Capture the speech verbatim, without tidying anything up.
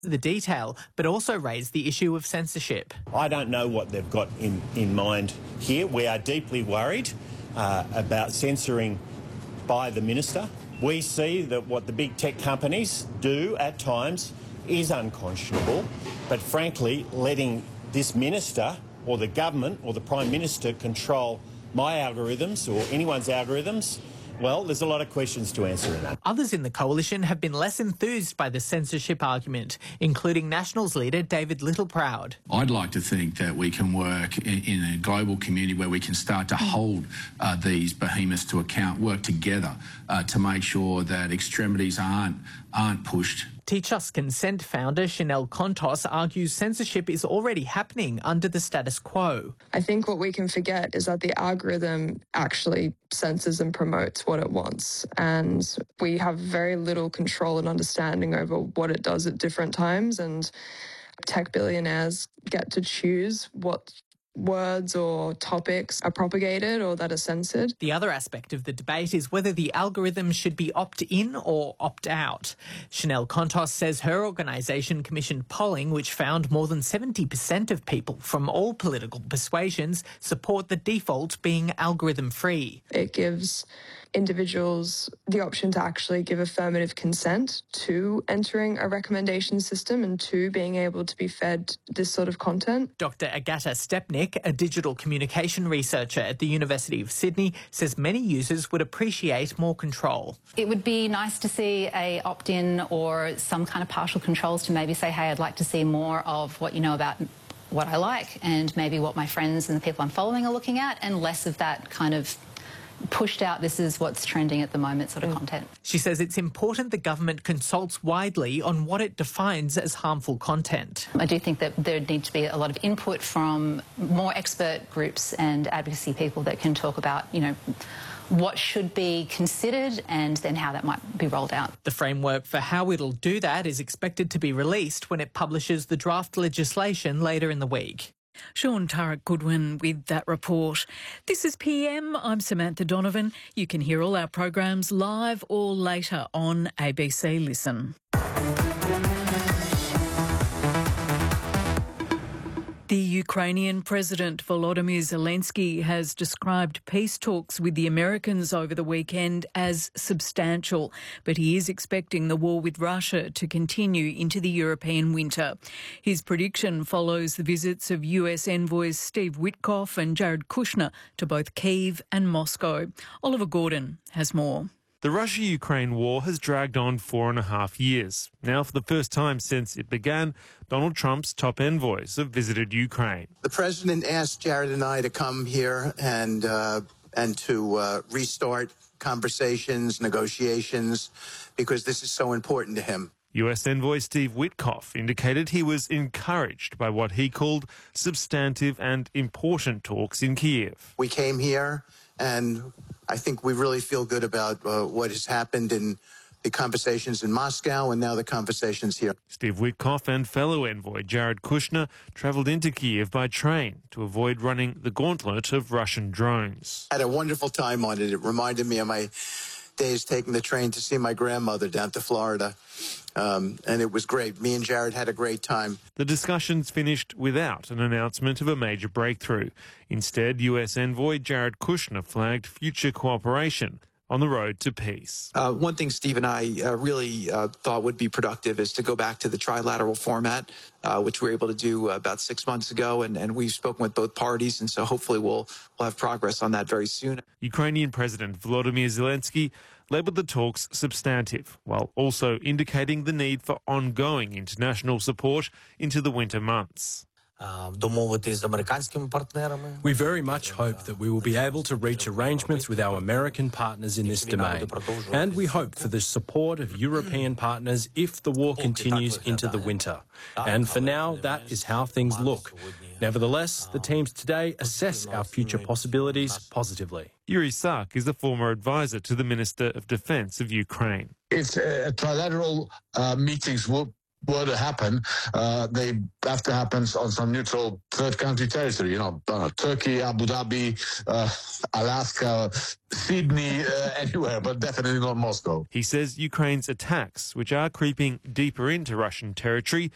the detail, but also raised the issue of censorship. I don't know what they've got in, in mind here. We are deeply worried uh, about censoring by the minister. We see that what the big tech companies do at times is unconscionable, but frankly, letting this minister or the government or the Prime Minister control my algorithms or anyone's algorithms, well, there's a lot of questions to answer in that. Others in the coalition have been less enthused by the censorship argument, including Nationals leader David Littleproud. I'd like to think that we can work in, in a global community where we can start to hold uh, these behemoths to account, work together uh, to make sure that extremities aren't, aren't pushed. Teach Us Consent founder Chanel Contos argues censorship is already happening under the status quo. I think what we can forget is that the algorithm actually censors and promotes what it wants, and we have very little control and understanding over what it does at different times, and tech billionaires get to choose what words or topics are propagated or that are censored. The other aspect of the debate is whether the algorithm should be opt-in or opt-out. Chanel Contos says her organisation commissioned polling which found more than seventy percent of people from all political persuasions support the default being algorithm-free. It gives individuals the option to actually give affirmative consent to entering a recommendation system and to being able to be fed this sort of content. Doctor Agata Stepnik, a digital communication researcher at the University of Sydney, says many users would appreciate more control. It would be nice to see a opt-in or some kind of partial controls to maybe say, hey, I'd like to see more of what you know about what I like and maybe what my friends and the people I'm following are looking at, and less of that kind of pushed out, this is what's trending at the moment sort of content. She says it's important the government consults widely on what it defines as harmful content. I do think that there needs to be a lot of input from more expert groups and advocacy people that can talk about, you know, what should be considered and then how that might be rolled out. The framework for how it'll do that is expected to be released when it publishes the draft legislation later in the week. Sean Turek Goodwin with that report. This is P M. I'm Samantha Donovan. You can hear all our programs live or later on A B C Listen. The Ukrainian President Volodymyr Zelensky has described peace talks with the Americans over the weekend as substantial, but he is expecting the war with Russia to continue into the European winter. His prediction follows the visits of U S envoys Steve Witkoff and Jared Kushner to both Kyiv and Moscow. Oliver Gordon has more. The Russia-Ukraine war has dragged on four and a half years. Now, for the first time since it began, Donald Trump's top envoys have visited Ukraine. The president asked Jared and I to come here and uh, and to uh, restart conversations, negotiations, because this is so important to him. U S envoy Steve Witkoff indicated he was encouraged by what he called substantive and important talks in Kyiv. We came here, and I think we really feel good about uh, what has happened in the conversations in Moscow and now the conversations here. Steve Witkoff and fellow envoy Jared Kushner travelled into Kyiv by train to avoid running the gauntlet of Russian drones. I had a wonderful time on it. It reminded me of my days taking the train to see my grandmother down to Florida. Um, and it was great. Me and Jared had a great time. The discussions finished without an announcement of a major breakthrough. Instead, U S envoy Jared Kushner flagged future cooperation on the road to peace. Uh, one thing Steve and I uh, really uh, thought would be productive is to go back to the trilateral format, uh, which we were able to do uh, about six months ago, and, and we've spoken with both parties, and so hopefully we'll, we'll have progress on that very soon. Ukrainian President Volodymyr Zelensky labelled the talks substantive, while also indicating the need for ongoing international support into the winter months. We very much hope that we will be able to reach arrangements with our American partners in this domain, and we hope for the support of European partners if the war continues into the winter. And for now, that is how things look. Nevertheless, the teams today assess our future possibilities positively. Yuri Sak is a former advisor to the Minister of Defence of Ukraine. If uh, trilateral uh, meetings will were to happen, uh, they have to happen on some neutral third country territory, you know, uh, Turkey, Abu Dhabi, uh, Alaska, Sydney, uh, anywhere, but definitely not Moscow. He says Ukraine's attacks, which are creeping deeper into Russian territory,